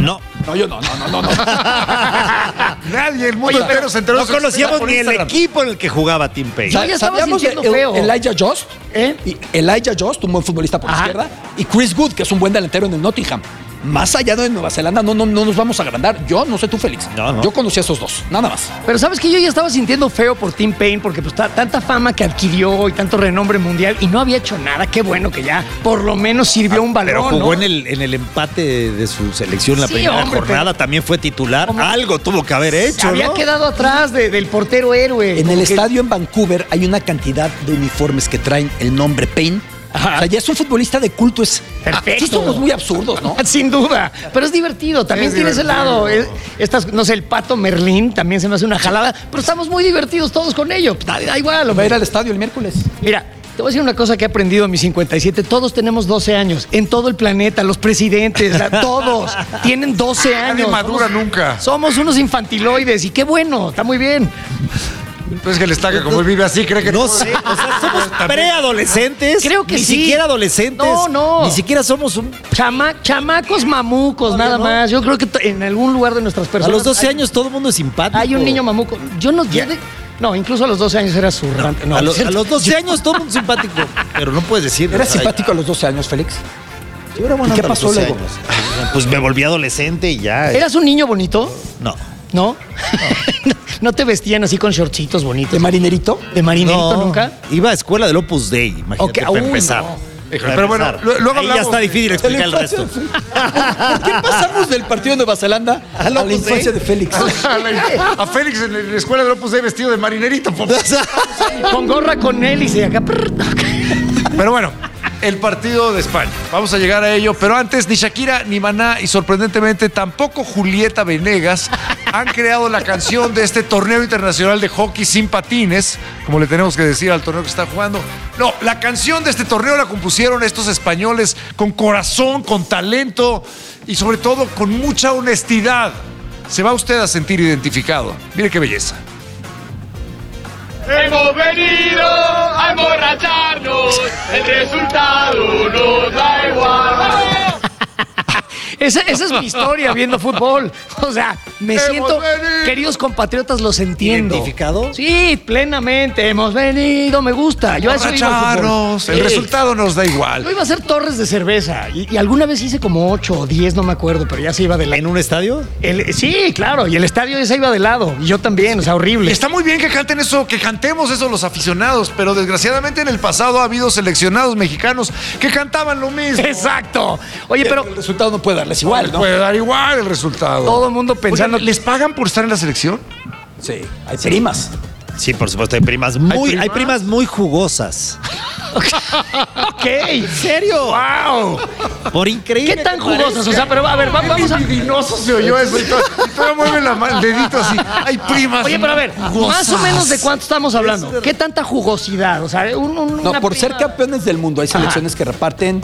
No. No, yo no. Nadie, el mundo entero se enteró. No conocíamos ni el Instagram. equipo en el que jugaba Tim Payne. Yo ya estaba Sabíamos sintiendo feo. Elijah Just, ¿Eh? Elijah Just, un buen futbolista por la Ajá. izquierda, y Chris Wood, que es un buen delantero en el Nottingham. Más allá de Nueva Zelanda, no nos vamos a agrandar. Yo no sé tú, Félix. No. Yo conocí a esos dos, nada más. Pero ¿sabes que yo ya estaba sintiendo feo por Tim Payne? Porque pues tanta fama que adquirió y tanto renombre mundial y no había hecho nada. Qué bueno que ya por lo menos sirvió un balón, Pero jugó ¿no? en el empate de su selección la Sí, primera hombre, jornada, pero- también fue titular. ¿Cómo? Algo tuvo que haber hecho, Había ¿no? quedado atrás del portero héroe. En el Como que- estadio en Vancouver hay una cantidad de uniformes que traen el nombre Payne. Ajá. O sea, ya es un futbolista de culto. Perfecto. Sí somos muy absurdos, ¿no? Sin duda, pero es divertido, también Es tiene ese divertido. lado. No sé, el Pato Merlín también se me hace una jalada, pero estamos muy divertidos todos con ello. Da igual, Va a hombre. ir al estadio el miércoles. Mira, te voy a decir una cosa que he aprendido en mis 57. Todos tenemos 12 años. En todo el planeta, los presidentes, todos tienen 12 años. Nadie madura nunca. Somos unos infantiloides y qué bueno, está muy bien. Entonces que el estaca, como él vive así, cree que No sé, o sea, somos preadolescentes. Creo que ni sí. siquiera adolescentes. No. Ni siquiera somos un. Chamacos mamucos, nada no. más. Yo creo que en algún lugar de nuestras A personas. los 12 años todo el mundo es simpático. Hay un niño mamuco. Yo no. No, incluso a los 12 años era zurrante. No, a los 12 años todo el mundo es simpático. Pero no puedes decir. ¿Eras ay, simpático a los 12 años, Félix? yo era buena ¿Y qué onda a los pasó 12 luego? años. Pues me volví adolescente y ya. ¿Eras un niño bonito? No. ¿No? ¿No te vestían así con shortcitos bonitos? ¿De marinerito? ¿De marinerito No, nunca? Iba a escuela del Opus Dei, imagínate, Ok, para uy, empezar. no. Híjole, pero bueno, luego Ahí ya hablamos está de- difícil explicar el resto. ¿Por qué pasamos del partido de Nueva Zelanda a la Opus infancia Dei? de Félix? A Félix en la escuela de Opus Dei vestido de marinerito. Con gorra con hélice acá. Pero bueno, el partido de España. Vamos a llegar a ello, pero antes ni Shakira, ni Maná y sorprendentemente tampoco Julieta Venegas han creado la canción de este torneo internacional de hockey sin patines, como le tenemos que decir al torneo que está jugando. No, la canción de este torneo la compusieron estos españoles con corazón, con talento y sobre todo con mucha honestidad. Se va usted a sentir identificado. Mire qué belleza. Hemos venido a emborracharnos, el resultado nos da igual. Esa es mi historia viendo fútbol. O sea, me Hemos siento, venido. queridos compatriotas, los entiendo. ¿Identificado? Sí, plenamente. Hemos venido, me gusta. Yo a eso iba al fútbol. Emborracharnos, el Sí. resultado nos da igual. Yo iba a hacer torres de cerveza y alguna vez hice como 8 o 10, no me acuerdo, pero ya se iba de ¿En lado. un estadio? Sí, claro, y el estadio ya se iba de lado. Y yo también, o sea, horrible. Está muy bien que canten eso, que cantemos eso los aficionados, pero desgraciadamente en el pasado ha habido seleccionados mexicanos que cantaban lo mismo. Exacto. Oye, pero El resultado no puede darles igual, ¿no? Puede dar igual el resultado. todo el mundo pensando... Oigan, ¿les pagan por estar en la selección? Sí, hay primas. Sí, por supuesto, hay primas muy jugosas. ¿Qué? ¿En serio? ¡Wow! Por increíble. ¿Qué tan que jugosas? parezca. O sea, pero a ver, vamos a... Divinoso se oyó eso. Y todavía mueve el dedito así. Hay primas. Oye, pero a ver, más o menos de cuánto estamos hablando. ¿Qué tanta jugosidad? O sea, No, una por ser prima- campeones del mundo hay selecciones que reparten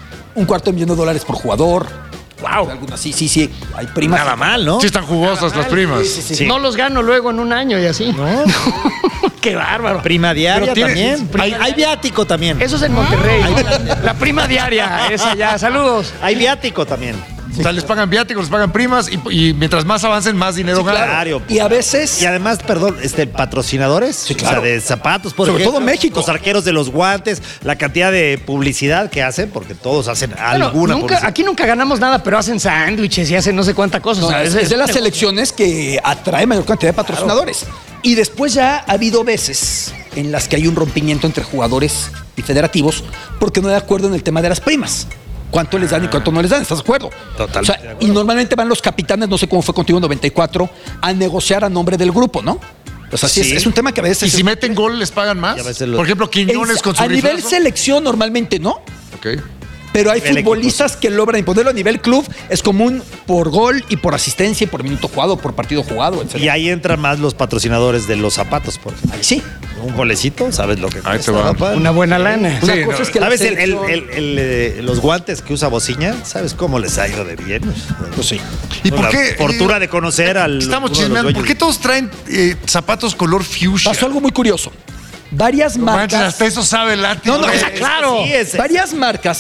$250,000 por jugador. Wow. Algunas sí, hay primas. Nada mal, ¿no? Sí están jugosas las primas. Sí. No los gano luego en un año y así. ¿No? Qué bárbaro. Prima diaria Pero tiene- también. Hay viático también. Eso es en Monterrey. La prima diaria, esa ya. Saludos. Hay viático también. O sea, les pagan viáticos, les pagan primas y mientras más avancen, más dinero ganan. Claro. Y a veces Y además, perdón, patrocinadores, Sí, claro. o sea, de zapatos, por Sobre ejemplo, todo México. los arqueros de los guantes, la cantidad de publicidad que hacen, porque todos hacen Bueno, alguna publicidad. aquí nunca ganamos nada, pero hacen sándwiches y hacen no sé cuánta cosa. no, o sea, es de las selecciones que atrae mayor cantidad de patrocinadores. Y después ya ha habido veces en las que hay un rompimiento entre jugadores y federativos porque no hay acuerdo en el tema de las primas. ¿Cuánto les dan y cuánto no les dan? ¿Estás de acuerdo? Totalmente O sea, de acuerdo. y normalmente van los capitanes, no sé cómo fue contigo en 94, a negociar a nombre del grupo, ¿no? O sea, sí, Sí. es un tema que a veces... Y si meten gol, ¿les pagan más? Y a veces los- Por ejemplo, Quiñones con su a nivel riflazo. selección normalmente no, Ok. pero hay Nivel futbolistas que logran imponerlo a nivel club. Es común por gol y por asistencia y por minuto jugado, por partido jugado, etc. Y ahí entran más los patrocinadores de los zapatos, por ejemplo. Ahí sí. Un golecito, ¿sabes lo que Ahí te cuesta, va. no, padre? Una buena lana. Una Sí, cosa no, es que la ¿Sabes selección- los guantes que usa Bociña? ¿Sabes cómo les ha ido de bien? Pues sí. ¿Y por La qué? fortuna de conocer al. Estamos uno de los chismeando. ¿Por dueños. qué todos traen zapatos color fuchsia? Pasó algo muy curioso. Varias Manches, marcas, hasta eso sabe Lati. No, no, güey. o sea, claro. Sí, varias marcas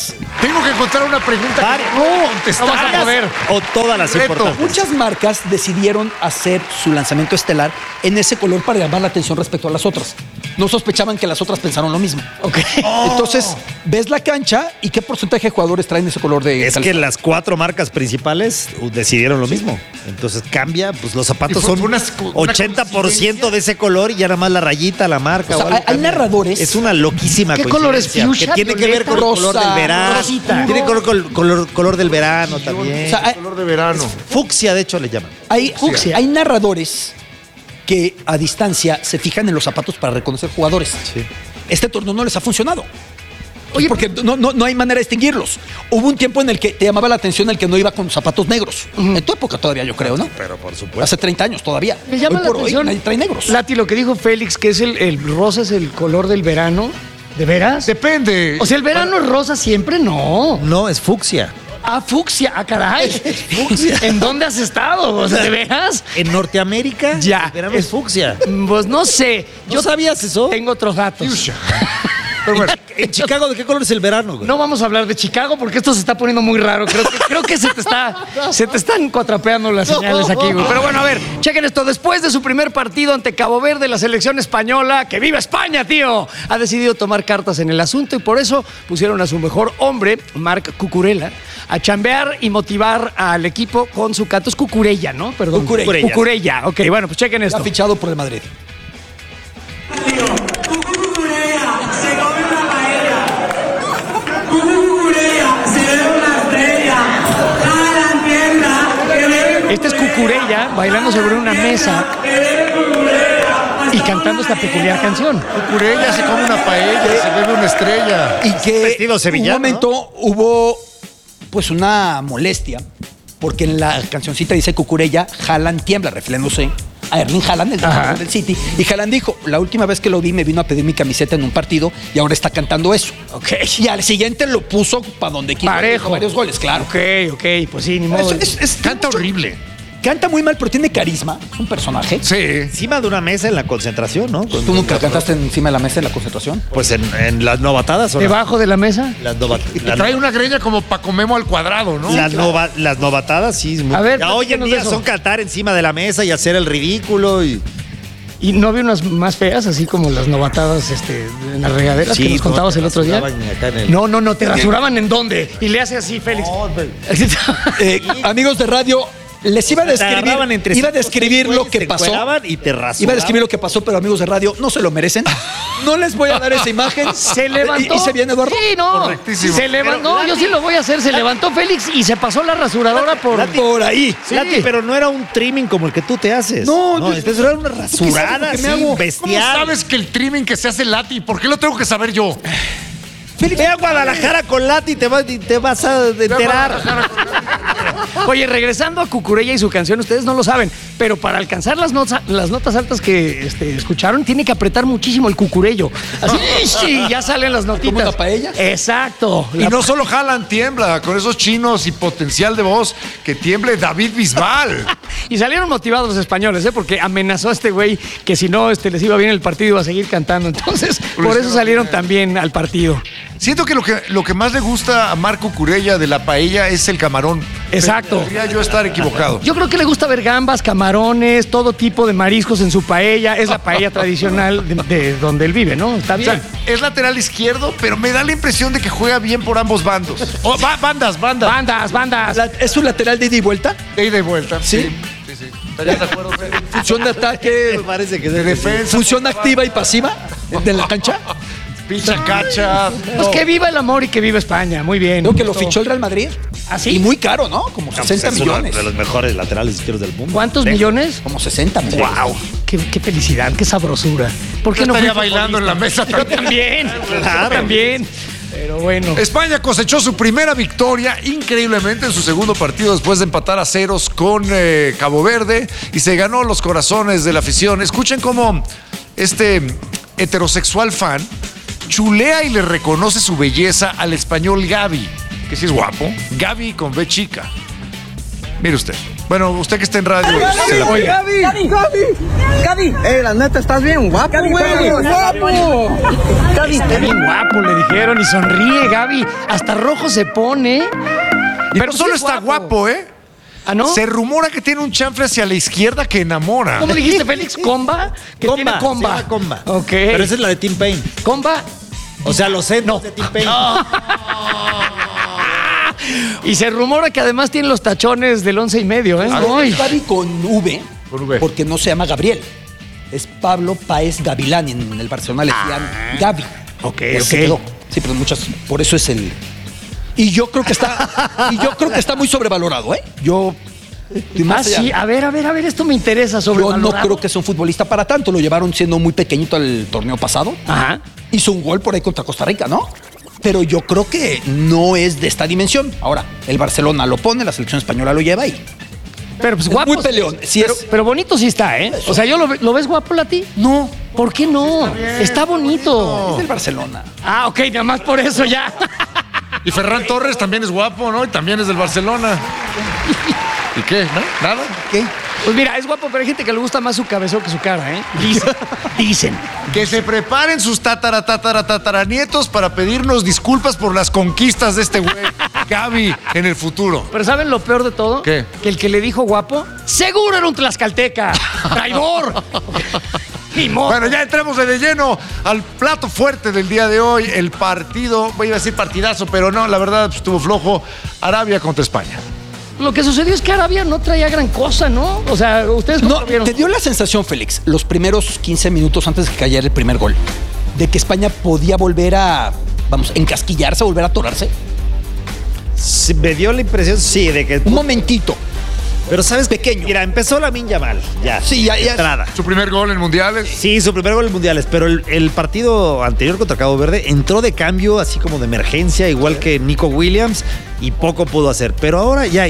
Tengo que encontrar una pregunta Vale. que no contestar. No vas a poder. O todas las Reto. importantes. Muchas marcas decidieron hacer su lanzamiento estelar en ese color para llamar la atención respecto a las otras. No sospechaban que las otras pensaron lo mismo. Ok. Entonces, ves la cancha y qué porcentaje de jugadores traen ese color de Es que calzado? las 4 marcas principales decidieron lo mismo. Entonces cambia, pues los zapatos Y fue son una 80% de ese color y ya nada más la rayita, la marca. O sea, o algo hay cambia. narradores. Es una loquísima ¿Qué color es? coincidencia, ¿Fuchsia, que tiene que ver con el violeta, color del rosa, verano. rosita? Tiene que ver con el color del verano también. O sea, hay, Color de verano. Fucsia, de hecho, le llaman. hay narradores que a distancia se fijan en los zapatos para reconocer jugadores. Sí. Este torneo no les ha funcionado. Oye, Porque no hay manera de distinguirlos. Hubo un tiempo en el que te llamaba la atención el que no iba con zapatos negros. En tu época todavía, yo creo, ¿no? Pero por supuesto. Hace 30 años todavía. Me llama Hoy la por atención. hoy nadie trae negros. Lati, lo que dijo Félix, que es el rosa es el color del verano. ¿De veras? Depende. O sea, ¿el verano es rosa siempre? No. No, es fucsia. Ah, fucsia. Ah, caray. ¿En dónde has estado? O sea, ¿de veras? En Norteamérica, Ya. el verano es fucsia. Pues no sé. ¿No sabías eso? Tengo otros datos. Fuchsia. Pero bueno, En Chicago, ¿de qué color es el verano, güey? No vamos a hablar de Chicago porque esto se está poniendo muy raro. Creo que se te están cuatrapeando las señales aquí, güey. Pero bueno, a ver, chequen esto. Después de su primer partido ante Cabo Verde, la selección española, ¡que viva España, tío!, ha decidido tomar cartas en el asunto y por eso pusieron a su mejor hombre, Marc Cucurella, a chambear y motivar al equipo con su canto. Es Cucurella, ¿no? Perdón. Cucurella. Cucurella. Ok, bueno, pues chequen Está esto. fichado por el Madrid. Este es Cucurella bailando sobre una mesa y cantando esta peculiar canción. Cucurella se come una paella, se bebe una estrella. Y que vestido sevillano, un momento hubo pues una molestia porque en la cancioncita dice Cucurella, Haaland tiembla, refiriéndose a Erling Haaland, el jugador del City. Y Haaland dijo, la última vez que lo vi me vino a pedir mi camiseta en un partido y ahora está cantando eso. Ok. Y al siguiente lo puso para donde quiso. Parejo. Varios goles, claro. Ok, pues sí, ni modo. Canta horrible. Canta muy mal, pero tiene carisma. Es un personaje. Sí. Encima de una mesa en la concentración, ¿no? ¿Tú nunca cantaste encima de la mesa en la concentración? Pues en las novatadas. ¿o no? ¿Debajo de la mesa? Las, Y trae una greña como Paco Memo al cuadrado, ¿no? las novatadas, sí. A ver, ya hoy en platícanos día de eso. son cantar encima de la mesa y hacer el ridículo. Y ¿Y no había unas más feas, así como las novatadas en las regaderas que nos no, contabas te el otro día? rasuraban acá en el- No, ¿te rasuraban en dónde? Y le hace así, Félix. Amigos de radio, les iba a Te agarraban describir, entre iba a cinco, describir seis lo güeyes, que te pasó. encueraban y te rasuraban. Iba a describir lo que pasó, pero amigos de radio, no se lo merecen. No les voy a dar esa imagen. Se levantó. ¿Y se viene Eduardo? Sí, no. Correctísimo. Se levantó. Pero, Yo sí lo voy a hacer. Se levantó Félix y se pasó la rasuradora por. Por ahí. Sí. Lati, pero no era un trimming como el que tú te haces. No, yo- entonces era una rasurada ¿Qué así, me hago? ¿Cómo bestial. sabes que el trimming que se hace Lati? ¿Por qué lo tengo que saber yo? Ve a Guadalajara con Lati y te vas a enterar. Oye, regresando a Cucurella y su canción, ustedes no lo saben, pero para alcanzar las notas altas que escucharon, tiene que apretar muchísimo el cucurello. Así, sí, ya salen las notitas. ¿Como una paella? Exacto. Y no solo Haaland tiembla, con esos chinos y potencial de voz, que tiemble David Bisbal. Y salieron motivados los españoles, porque amenazó a este güey que si no les iba bien el partido iba a seguir cantando. Entonces, por eso salieron también al partido. Siento que lo que más le gusta a Marco Curella de la paella es el camarón. Exacto. Podría yo estar equivocado. Yo creo que le gusta ver gambas, camarones, todo tipo de mariscos en su paella. Es la paella tradicional de donde él vive, ¿no? Está O bien. sea, es lateral izquierdo, pero me da la impresión de que juega bien por ambos bandos. Bandas. Bandas. ¿Es un lateral de ida y vuelta? De ida y vuelta. Sí. Sí. ¿Estarías de acuerdo, Fede? ¿Función de ataque? Me parece que De defensa. ¿Función activa y pasiva de la cancha? Pincha cacha. Pues que viva el amor y que viva España. Muy bien. Creo que lo fichó el Real Madrid. ¿Ah, sí? Y muy caro, ¿no? Como 60 Es uno millones. de los mejores laterales izquierdos del mundo. ¿Cuántos millones? Como 60 millones. ¡Wow! Qué felicidad, qué sabrosura. ¿Por qué Yo no fui estaría bailando en la mesa Yo también. Claro. Yo también. Pero bueno. España cosechó su primera victoria increíblemente en su segundo partido después de empatar a ceros con Cabo Verde y se ganó los corazones de la afición. Escuchen cómo este heterosexual fan chulea y le reconoce su belleza al español Gavi, que sí es guapo. Gavi con B chica. Mire usted. Bueno, usted que está en radio. se la pega. Gaby, la neta, estás bien guapo, güey. Está bien guapo, le dijeron, y sonríe, Gaby. Hasta rojo se pone. Y no sí solo es está guapo, ¿eh? ¿Ah, no? Se rumora que tiene un chanfle hacia la izquierda que enamora. ¿Cómo dijiste, Félix? ¿Comba? Que tiene comba. Se llama comba. Ok. Pero esa es la de Tim Payne. ¿Comba? O sea, los centros de Tim Payne. Y se rumora que además tiene los tachones del 11 y medio, ¿eh? Ay. Es Gaby con V, Con V. porque no se llama Gabriel. Es Pablo Páez Gavilán. En el Barcelona le decían Gaby. Ok, Por eso se quedó. Sí, pero muchas. Por eso es el. Y yo creo que está muy sobrevalorado, ¿eh? Yo. más allá. Sí, a ver, esto me interesa sobre Yo no creo que sea un futbolista para tanto. Lo llevaron siendo muy pequeñito al torneo pasado. Ajá. Hizo un gol por ahí contra Costa Rica, ¿no? Pero yo creo que no es de esta dimensión. Ahora, el Barcelona lo pone, la selección española lo lleva y. Pero pues Es guapo. muy peleón. Sí pero bonito sí está, ¿eh? O sea, ¿lo ves guapo, Lati? No, ¿Por qué no? Está bonito. es del Barcelona. Ah, ok, nada más por eso ya. Y Ferran Torres también es guapo, ¿no? Y también es del Barcelona. ¿Y qué? ¿No? ¿Nada? ¿Qué? Pues mira, es guapo, pero hay gente que le gusta más su cabezón que su cara, ¿eh? Dicen. Que se preparen sus tataranietos para pedirnos disculpas por las conquistas de este güey, Gaby, en el futuro. Pero ¿saben lo peor de todo? ¿Qué? Que el que le dijo guapo, seguro era un tlaxcalteca. ¡Traidor! Ni modo. Bueno, ya entramos de lleno al plato fuerte del día de hoy. El partido, voy a decir partidazo, pero no, la verdad pues, estuvo flojo. Arabia contra España. Lo que sucedió es que Arabia no traía gran cosa, ¿no? O sea, ustedes cómo No, lo vieron. te dio la sensación, Félix, los primeros 15 minutos antes de que cayera el primer gol, de que España podía volver a, encasquillarse, volver a atorarse. Sí, me dio la impresión, sí, de que. Un momentito. Pero sabes, Pequeño. Mira, empezó Lamine Yamal. Ya. Sí, ya. Entrada. Su primer gol en mundiales. Sí, su primer gol en mundiales, pero el partido anterior contra Cabo Verde entró de cambio, así como de emergencia, igual que Nico Williams, y poco pudo hacer. Pero ahora ya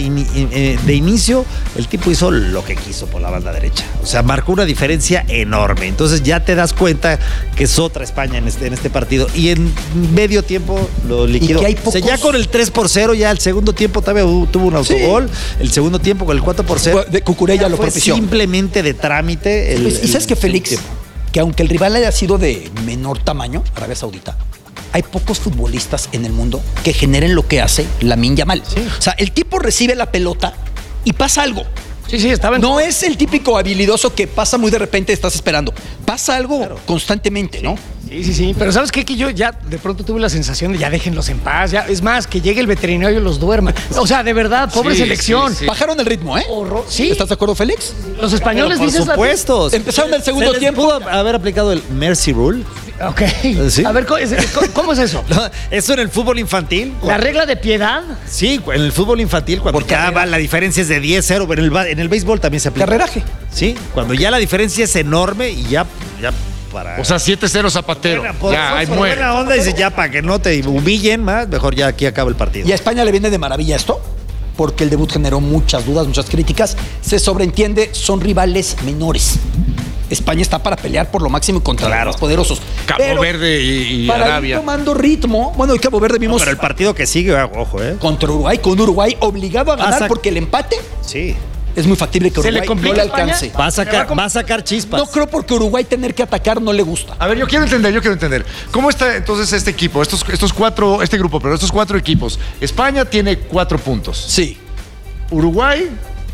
de inicio el tipo hizo lo que quiso por la banda derecha. O sea, marcó una diferencia enorme. Entonces ya te das cuenta que es otra España en este partido. Y en medio tiempo lo liquidó. Y que hay O sea, ya pocos- con el 3-0, ya el segundo tiempo todavía tuvo un autogol. El segundo tiempo con el 4-0. De Cucurella lo fue propició. simplemente de trámite. ¿Y sabes qué, Félix? Que aunque el rival haya sido de menor tamaño, Arabia Saudita, hay pocos futbolistas en el mundo que generen lo que hace Lamine Yamal. O sea, el tipo recibe la pelota y pasa algo. Sí, estaba en... No es el típico habilidoso que pasa muy de repente, estás esperando. Pasa algo constantemente, ¿no? Sí. Pero ¿sabes qué? Que yo ya de pronto tuve la sensación de ya déjenlos en paz. Ya, es más, que llegue el veterinario y los duerma. O sea, de verdad, pobre Sí, selección. sí. Bajaron el ritmo, ¿eh? Sí. ¿Estás de acuerdo, Félix? Los españoles Por dicen... supuesto. Empezaron el segundo Se les tiempo. pudo haber aplicado el Mercy Rule. Ok. ¿Sí? A ver, ¿cómo es eso? Eso en el fútbol infantil. ¿La regla de piedad? Sí, en el fútbol infantil, cuando ya va, la diferencia es de 10-0, pero en el béisbol también se aplica. Carreraje. Sí, cuando ya la diferencia es enorme y ya para... O sea, 7-0 Zapatero. Ya, ahí por muere. buena onda, dice ya para que no te humillen más, mejor ya aquí acaba el partido. Y a España le viene de maravilla esto, porque el debut generó muchas dudas, muchas críticas. Se sobreentiende, son rivales menores. España está para pelear por lo máximo contra los más poderosos. Cabo Pero Verde y para Arabia. ir tomando ritmo, bueno, y Cabo Verde vimos Pero el partido que sigue, ojo, contra Uruguay, con Uruguay obligado a ganar porque el empate Sí. es muy factible que ¿Se le Uruguay complica no le a España? alcance. Va a sacar chispas. No creo porque Uruguay tener que atacar no le gusta. A ver, yo quiero entender. ¿Cómo está entonces este equipo, estos cuatro equipos? España tiene 4 puntos. Sí, Uruguay,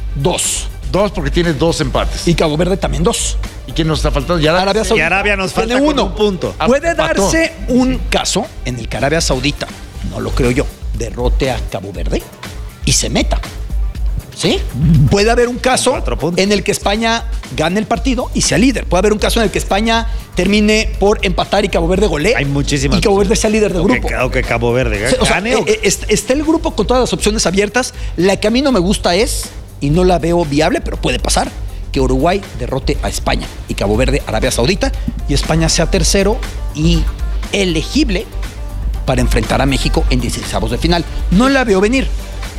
2. 2 porque tiene 2 empates. Y Cabo Verde también 2. ¿Y quién nos está faltando? Ya Arabia Saudita. Y Arabia nos falta tiene con 1. un punto. Puede Empató. darse un caso en el que Arabia Saudita, no lo creo yo, derrote a Cabo Verde y se meta. ¿Sí? Puede haber un caso 4 puntos. en el que España gane el partido y sea líder. Puede haber un caso en el que España termine por empatar y Cabo Verde golee. Hay muchísimas Y Cabo Verde sea líder del grupo. O que Cabo Verde O sea, gane. está el grupo con todas las opciones abiertas. La que a mí no me gusta es, y no la veo viable, pero puede pasar, que Uruguay derrote a España y Cabo Verde a Arabia Saudita y España sea tercero y elegible para enfrentar a México en 16avos de final. No la veo venir.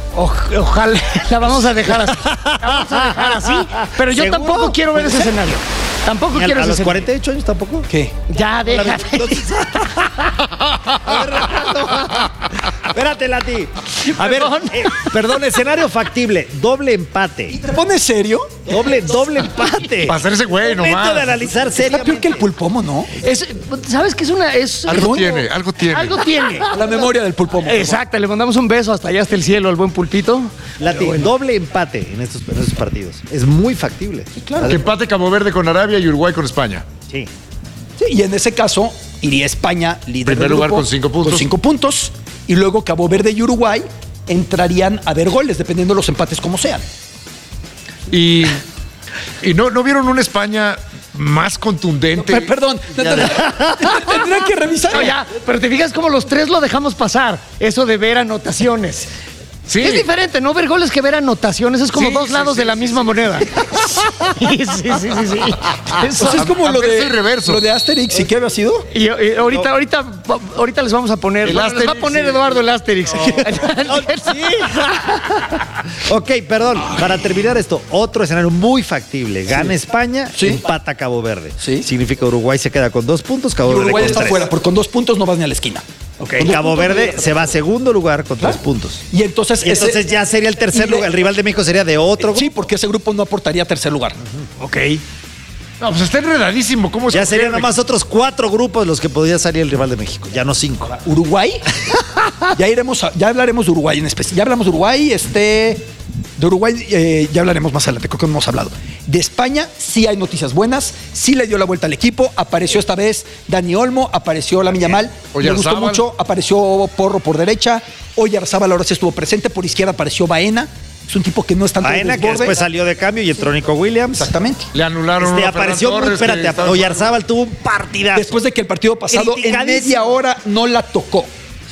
Ojalá la vamos a dejar así. La vamos a dejar así. Pero yo ¿Seguro? tampoco quiero ver ese escenario. Tampoco a quiero ese los escenario. 48 años tampoco. ¿Qué? Ya, déjate. Espérate, Lati. A Perdón. ver, perdón, escenario factible. Doble empate. ¿Te pones serio? Doble empate. Para hacerse güey Momento nomás. de analizar Está peor seriamente. que el pulpomo, ¿no? ¿Sabes qué es una? Algo tiene, algo tiene. Algo tiene. A la memoria del pulpomo. Exacto, le mandamos un beso hasta allá, hasta el cielo, al buen pulpito. Lati, doble empate en estos partidos. Es muy factible. Claro. Que empate Cabo Verde con Arabia y Uruguay con España. Sí. Sí, y en ese caso iría España líder Primer del lugar grupo, con 5 puntos. Con 5 puntos. Y luego Cabo Verde y Uruguay entrarían a ver goles, dependiendo de los empates como sean. Y no vieron una España más contundente. Perdón, tendrán que revisar. No, ya, pero te fijas cómo los tres lo dejamos pasar. Eso de ver anotaciones. Sí. Es diferente, no ver goles que ver anotaciones. Es como Sí, dos sí, lados sí, de la sí, misma moneda. Sí. Eso. Pues es como a lo verse de, el reverso. lo de Asterix, ¿y qué había sido? Y ahorita les vamos a poner. El Les va a Asterix, poner sí. Eduardo el Asterix. Ok, perdón. Para terminar esto, otro escenario muy factible. Gana España, Sí. empata Cabo Verde. Sí. Significa Uruguay se queda con 2 puntos, Cabo Y Verde Uruguay con está 3. fuera, porque con 2 puntos no vas ni a la esquina. Ok, Con 2 Cabo puntos Verde no se va a segundo lugar con 3 puntos. Y entonces, Y entonces ya sería el tercer y le- lugar. El rival de México sería de otro. Sí, porque ese grupo no aportaría tercer lugar. Ok. No, pues está enredadísimo. ¿Cómo Ya escoger? serían nada más otros 4 grupos los que podría salir el rival de México. Ya no 5. Uruguay. Ya hablaremos de Uruguay en especial. Ya hablamos de Uruguay, de Uruguay ya hablaremos más adelante, creo que no hemos hablado. De España sí hay noticias buenas, sí le dio la vuelta al equipo, apareció esta vez Dani Olmo, apareció Lamine Yamal, me gustó Oyarzábal. mucho, apareció Porro por derecha, Oyarzábal ahora sí estuvo presente, por izquierda apareció Baena, es un tipo que no es tanto de Baena, que desborde. después salió de cambio y entró Nico Williams. Exactamente. Le anularon uno a Apareció Ferran muy. Torres, que Espérate, estaba- Oyarzábal tuvo un partidazo. Después de que el partido pasado en Criticadísimo. media hora no la tocó.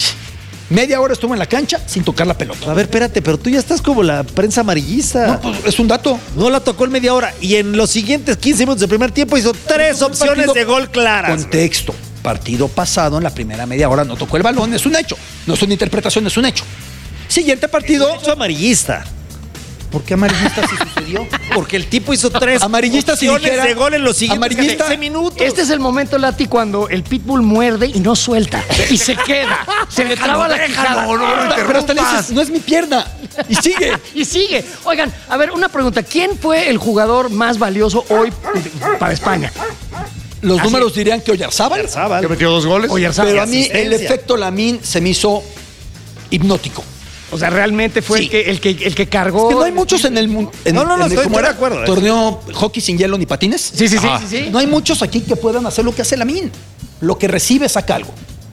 Media hora estuvo en la cancha sin tocar la pelota. A ver, espérate, pero tú ya estás como la prensa amarillista. No, pues, es un dato. No la tocó en media hora. Y en los siguientes 15 minutos del primer tiempo hizo 3 opciones Partido- de gol claras. Contexto. Partido pasado, en la primera media hora no tocó el balón, es un hecho. No es una interpretación, es un hecho. Siguiente partido. Hizo amarillista. ¿Por qué amarillista si sucedió? Porque el tipo hizo 3 Amarillista si opciones dijera- de gol en los siguientes amarillista- 15 minutos. Este es el momento, Lati, cuando el pitbull muerde y no suelta. Y se queda. Se le traba la quijada. Pero hasta le dices, no es mi pierna. Y sigue. Y sigue. Oigan, a ver, una pregunta. ¿Quién fue el jugador más valioso hoy para España? Los números dirían que Oyarzábal. Oyarzábal. Que metió 2 goles. Oyarzábal. Pero a mí el asistencia. efecto Lamine se me hizo hipnótico. O sea, realmente fue Sí. el que cargó. Que no hay muchos en el mundo. No, estoy ¿cómo de era? acuerdo. Torneo hockey sin hielo ni patines. Sí, sí, sí, Ajá. sí, sí. No hay muchos aquí que puedan hacer lo que hace Lamine. Lo que recibe saca algo.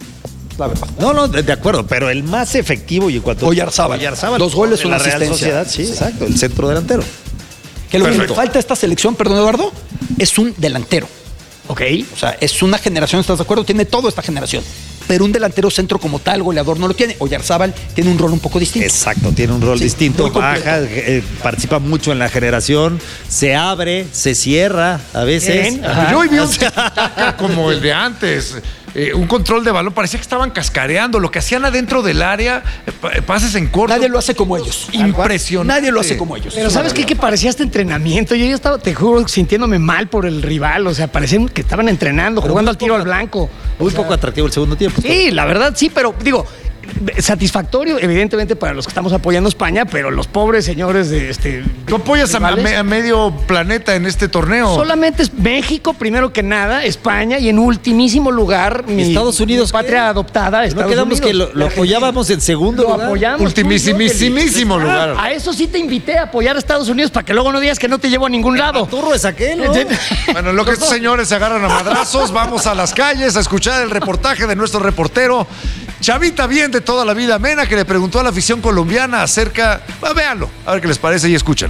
La verdad. No, de acuerdo, pero el más efectivo y en cuanto Oyarzábal. 2 goles, de una la Real asistencia. Sociedad, sí, exacto, el centro delantero. Que lo que le Perfecto. falta a esta selección, perdón Eduardo, es un delantero. Ok. O sea, es una generación, ¿estás de acuerdo? Tiene toda esta generación. Pero un delantero centro como tal, goleador, no lo tiene. Oyarzábal tiene un rol un poco distinto. Exacto, tiene un rol Sí, distinto, muy completo. baja, participa mucho en la generación, se abre, se cierra a veces. Bien, ajá. Yo hoy vi un O sea, tiki-taka como el de antes. Un control de balón, parecía que estaban cascareando. Lo que hacían adentro del área, pases en corto. Nadie lo hace como ellos. Impresionante. Nadie lo hace como ellos. Pero Es una ¿sabes qué? realidad. Que parecía este entrenamiento. Yo ya estaba, te juro, sintiéndome mal por el rival. O sea, parecían que estaban entrenando, jugando al tiro al blanco. muy poco atractivo el segundo tiempo. Sí, la verdad sí, pero digo, satisfactorio, evidentemente, para los que estamos apoyando a España, pero los pobres señores de Tú apoyas a rivales, medio planeta en este torneo. solamente es México, primero que nada, España, y en ultimísimo lugar, mi Estados Unidos, mi patria ¿qué? adoptada, No Estados quedamos Unidos. que lo apoyábamos en segundo Lo lugar. apoyamos. Ultimísimísimo tú y yo, lugar. A eso sí te invité a apoyar a Estados Unidos para que luego no digas que no te llevo a ningún lado. Turro es aquel, ¿no? Bueno, en lo que estos señores se agarran a madrazos, vamos a las calles a escuchar el reportaje de nuestro reportero Chavita Bien de toda la vida Mena, que le preguntó a la afición colombiana acerca. Véanlo, a ver qué les parece y escúchenlo.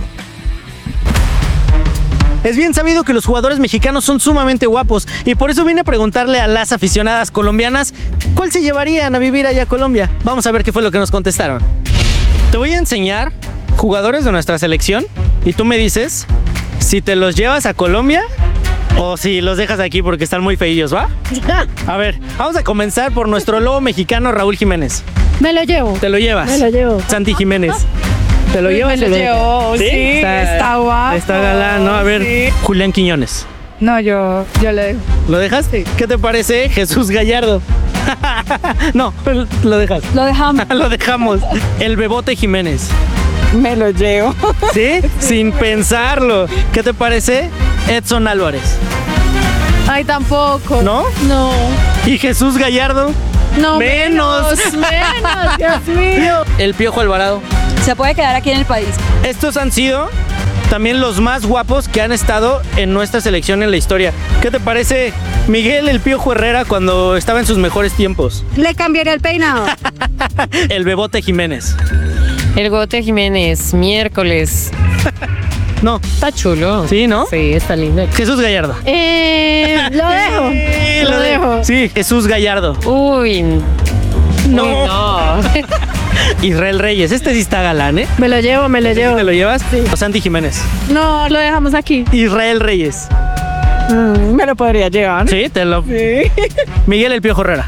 Es bien sabido que los jugadores mexicanos son sumamente guapos y por eso vine a preguntarle a las aficionadas colombianas cuál se llevarían a vivir allá a Colombia. Vamos a ver qué fue lo que nos contestaron. Te voy a enseñar jugadores de nuestra selección y tú me dices si te los llevas a Colombia o si los dejas aquí porque están muy feillos, ¿va? A ver, vamos a comenzar por nuestro lobo mexicano Raúl Jiménez. Me lo llevo. ¿Te lo llevas? Me lo llevo. Santi Jiménez. ¿Te lo Me llevas? lo llevo, sí, está guapo, Está galán, ¿no? A ver, sí. Julián Quiñones. No, yo le dejo. ¿Lo dejas? ¿Qué te parece Jesús Gallardo? No, lo dejas. Lo dejamos. Lo dejamos. El Bebote Jiménez. Me lo llevo. ¿Sí? Sin pensarlo. ¿Qué te parece Edson Álvarez? Ay, tampoco. ¿No? No. ¿Y Jesús Gallardo? No, Menos. menos, Dios mío. El Piojo Alvarado. Se puede quedar aquí en el país. Estos han sido también los más guapos que han estado en nuestra selección en la historia. ¿Qué te parece Miguel el Piojo Herrera cuando estaba en sus mejores tiempos? Le cambiaría el peinado. El Bebote Jiménez. El Bebote Jiménez, miércoles. No. Está chulo. Sí, ¿no? Sí, está lindo. Jesús Gallardo. Lo dejo. Lo dejo. Sí, Jesús Gallardo. Uy. No. Uy, no. Israel Reyes. Este sí está galán, ¿eh? Me lo llevo, me lo llevo. ¿Te lo llevas? Sí. O Santi Jiménez. No, lo dejamos aquí. Israel Reyes. Me lo podría llevar. Sí, te lo. Sí. Miguel el Piojo Herrera.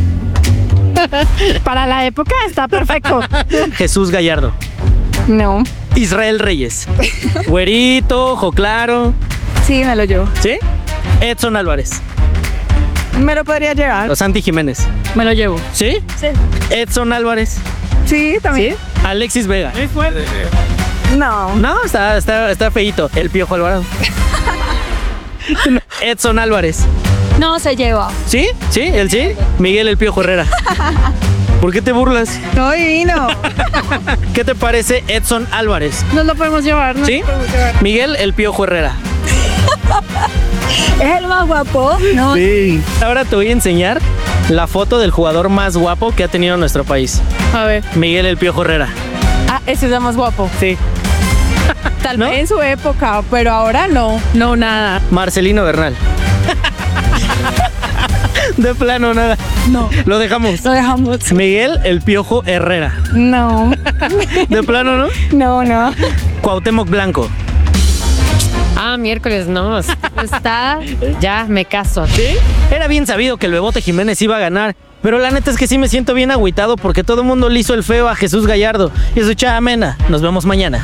Para la época está perfecto. Jesús Gallardo. No. Israel Reyes. Güerito, ojo claro. Sí, me lo llevo. ¿Sí? Edson Álvarez. Me lo podría llevar. O Santi Jiménez. Me lo llevo. ¿Sí? Sí. Edson Álvarez. Sí, también. ¿Sí? Alexis Vega. Es fuerte. No. No, está feíto. El Piojo Alvarado. Edson Álvarez. No se lleva. ¿Sí? ¿Sí? ¿Él sí? Miguel el Piojo Herrera. ¿Por qué te burlas? No, divino. ¿Qué te parece Edson Álvarez? No lo podemos llevar, ¿no? ¿Sí? Lo podemos llevar. Miguel el Piojo Herrera. ¿Es el más guapo? No. Sí. Ahora te voy a enseñar la foto del jugador más guapo que ha tenido nuestro país. A ver. Miguel el Piojo Herrera. Ah, ese es el más guapo. Sí. Tal ¿No? vez en su época, pero ahora no. No, nada. Marcelino Bernal. De plano, nada. No. Lo dejamos. Lo dejamos. Miguel el Piojo Herrera. No. De plano, ¿no? No, no. Cuauhtémoc Blanco. Ah, miércoles, no. Está. Ya, me caso. ¿Sí? Era bien sabido que el Bebote Jiménez iba a ganar. Pero la neta es que sí me siento bien agüitado porque todo el mundo le hizo el feo a Jesús Gallardo. Y eso, Chava Mena. Nos vemos mañana.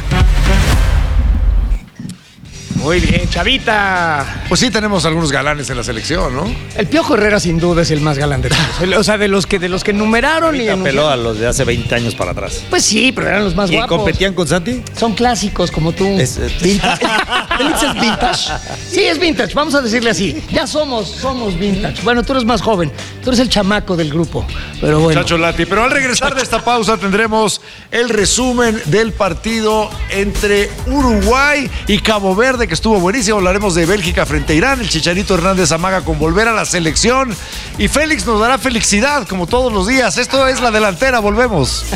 Muy bien, Chavita. Pues sí tenemos algunos galanes en la selección, ¿no? El Piojo Herrera sin duda es el más galán de todos. O sea, de los que numeraron y Apeló a los de hace 20 años para atrás. Pues sí, pero eran los más ¿Y guapos. competían con Santi? Son clásicos como tú. Vintage. ¿Félix es vintage? Sí, es vintage, vamos a decirle así. Ya somos vintage. Bueno, tú eres más joven, tú eres el chamaco del grupo. Pero bueno. Chacho Lati. Pero al regresar de esta pausa tendremos el resumen del partido entre Uruguay y Cabo Verde, que estuvo buenísimo. Hablaremos de Bélgica frente a Irán. El Chicharito Hernández amaga con volver a la selección. Y Félix nos dará felicidad, como todos los días. Esto es La Delantera. Volvemos.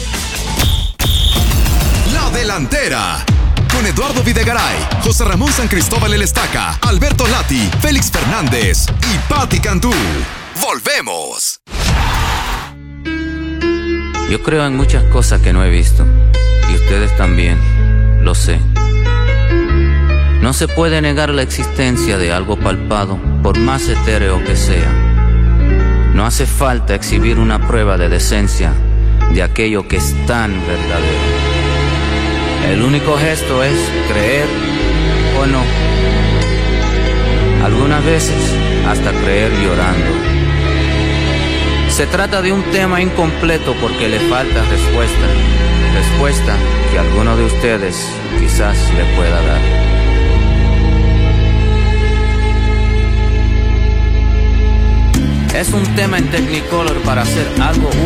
La Delantera. Con Eduardo Videgaray, José Ramón San Cristóbal El Estaca, Alberto Lati, Félix Fernández y Pati Cantú. ¡Volvemos! Yo creo en muchas cosas que no he visto. Y ustedes también, lo sé. No se puede negar la existencia de algo palpado, por más etéreo que sea. No hace falta exhibir una prueba de decencia de aquello que es tan verdadero. El único gesto es creer o no. Algunas veces hasta creer llorando. Se trata de un tema incompleto porque le falta respuesta. Respuesta que alguno de ustedes quizás le pueda dar. Es un tema en Technicolor para hacer algo